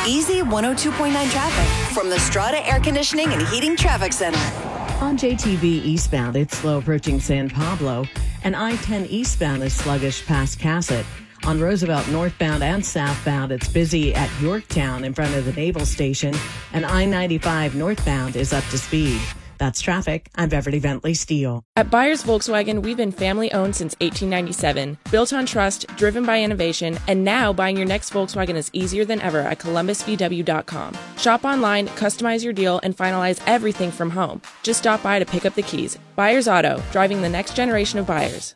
Easy 102.9 traffic from the Strata Air Conditioning and Heating Traffic Center. On JTV eastbound, it's slow approaching San Pablo, and I-10 eastbound is sluggish past Cassett. On Roosevelt northbound and southbound, it's busy at Yorktown in front of the Naval Station, and I-95 northbound is up to speed. That's traffic. I'm Beverly Bentley Steele. At Byers Volkswagen, we've been family-owned since 1897, built on trust, driven by innovation, and now buying your next Volkswagen is easier than ever at ColumbusVW.com. Shop online, customize your deal, and finalize everything from home. Just stop by to pick up the keys. Byers Auto, driving the next generation of buyers.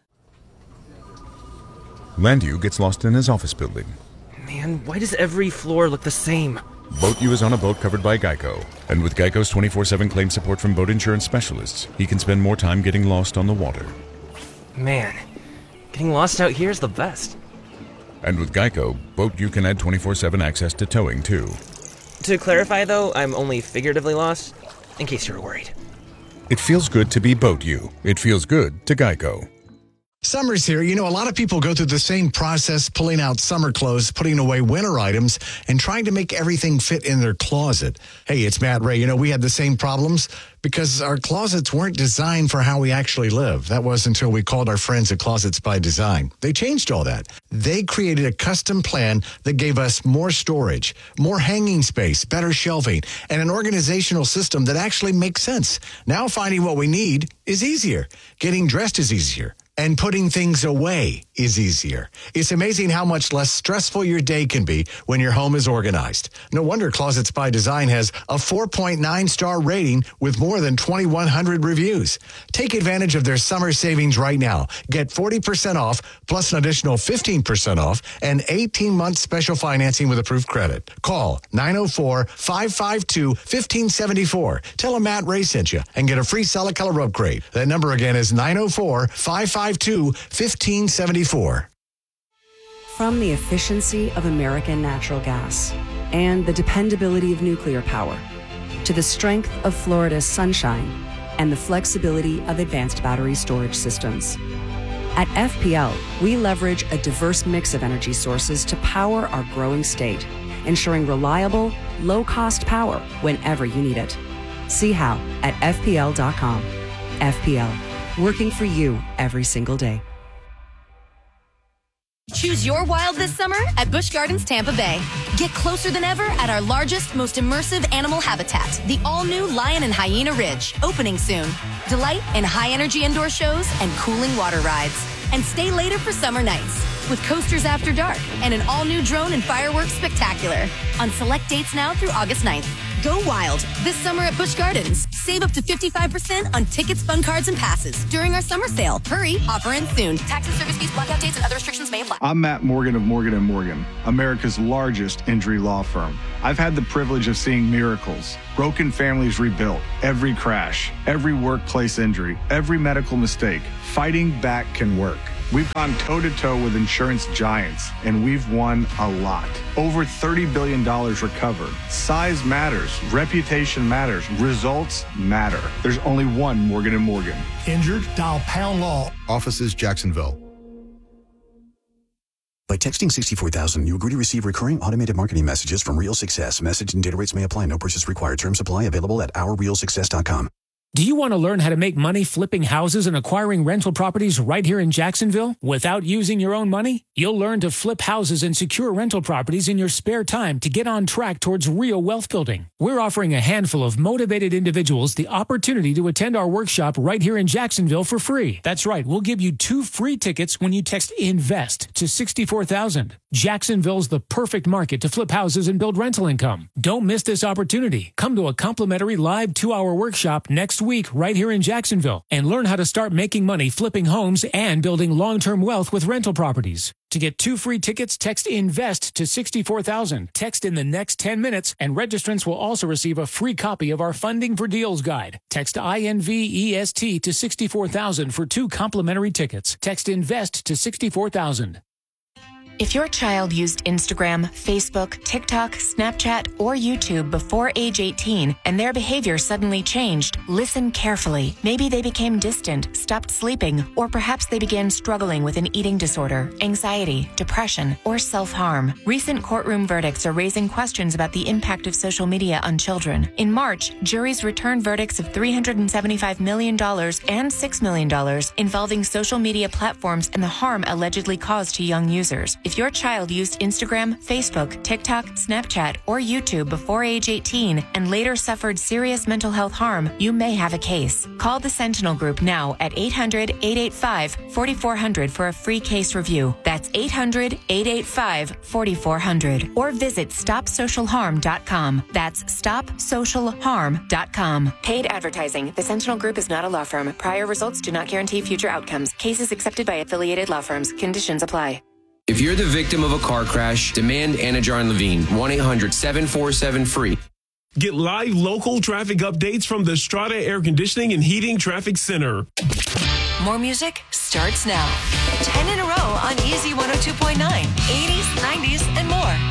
Landu gets lost in his office building. Man, why does every floor look the same? BoatU is on a boat covered by Geico. And with Geico's 24/7 claim support from boat insurance specialists, he can spend more time getting lost on the water. Man, getting lost out here is the best. And with Geico, BoatU can add 24/7 access to towing, too. To clarify, though, I'm only figuratively lost, in case you were worried. It feels good to be BoatU. It feels good to Geico. Summer's here. You know, a lot of people go through the same process, pulling out summer clothes, putting away winter items, and trying to make everything fit in their closet. Hey, it's Matt Ray. You know, we had the same problems because our closets weren't designed for how we actually live. That was until we called our friends at Closets by Design. They changed all that. They created a custom plan that gave us more storage, more hanging space, better shelving, and an organizational system that actually makes sense. Now finding what we need is easier. Getting dressed is easier. And putting things away is easier. It's amazing how much less stressful your day can be when your home is organized. No wonder Closets by Design has a 4.9-star rating with more than 2,100 reviews. Take advantage of their summer savings right now. Get 40% off plus an additional 15% off and 18-month special financing with approved credit. Call 904-552-1574. Tell them Matt Ray sent you and get a free Celicolor upgrade. That number again is 904-552-1574. From the efficiency of American natural gas and the dependability of nuclear power to the strength of Florida's sunshine and the flexibility of advanced battery storage systems. At FPL, we leverage a diverse mix of energy sources to power our growing state, ensuring reliable, low-cost power whenever you need it. See how at FPL.com. FPL, working for you every single day. Choose your wild this summer at Busch Gardens Tampa Bay. Get closer than ever at our largest, most immersive animal habitat, the all-new Lion and Hyena Ridge, opening soon. Delight in high-energy indoor shows and cooling water rides. And stay later for summer nights with coasters after dark and an all-new drone and fireworks spectacular on select dates now through August 9th. Go wild this summer at Busch Gardens. Save up to 55% on tickets, fun cards, and passes during our summer sale. Hurry, offer ends soon. Taxes, service fees, blackout dates, and other restrictions may apply. I'm Matt Morgan of Morgan & Morgan, America's largest injury law firm. I've had the privilege of seeing miracles, broken families rebuilt, every crash, every workplace injury, every medical mistake. Fighting back can work. We've gone toe-to-toe with insurance giants, and we've won a lot. Over $30 billion recovered. Size matters. Reputation matters. Results matter. There's only one Morgan & Morgan. Injured? Dial Pound Law. Offices, Jacksonville. By texting 64,000, you agree to receive recurring automated marketing messages from Real Success. Message and data rates may apply. No purchase required. Terms apply. Available at ourrealsuccess.com. Do you want to learn how to make money flipping houses and acquiring rental properties right here in Jacksonville without using your own money? You'll learn to flip houses and secure rental properties in your spare time to get on track towards real wealth building. We're offering a handful of motivated individuals the opportunity to attend our workshop right here in Jacksonville for free. That's right. We'll give you 2 free tickets when you text INVEST to 64,000. Jacksonville's the perfect market to flip houses and build rental income. Don't miss this opportunity. Come to a complimentary live 2-hour workshop next week right here in Jacksonville and learn how to start making money flipping homes and building long-term wealth with rental properties. To get 2 free tickets, text INVEST to 64,000. Text in the next 10 minutes, and registrants will also receive a free copy of our Funding for Deals guide. Text INVEST to 64,000 for 2 complimentary tickets. Text INVEST to 64,000. If your child used Instagram, Facebook, TikTok, Snapchat, or YouTube before age 18 and their behavior suddenly changed, listen carefully. Maybe they became distant, stopped sleeping, or perhaps they began struggling with an eating disorder, anxiety, depression, or self-harm. Recent courtroom verdicts are raising questions about the impact of social media on children. In March, juries returned verdicts of $375 million and $6 million involving social media platforms and the harm allegedly caused to young users. If your child used Instagram, Facebook, TikTok, Snapchat, or YouTube before age 18 and later suffered serious mental health harm, you may have a case. Call the Sentinel Group now at 800-885-4400 for a free case review. That's 800-885-4400. Or visit StopSocialHarm.com. That's StopSocialHarm.com. Paid advertising. The Sentinel Group is not a law firm. Prior results do not guarantee future outcomes. Cases accepted by affiliated law firms. Conditions apply. If you're the victim of a car crash, demand Anajar Levine. 1-800-747-FREE. Get live local traffic updates from the Strata Air Conditioning and Heating Traffic Center. More music starts now. 10 in a row on Easy 102.9, 80s, 90s, and more.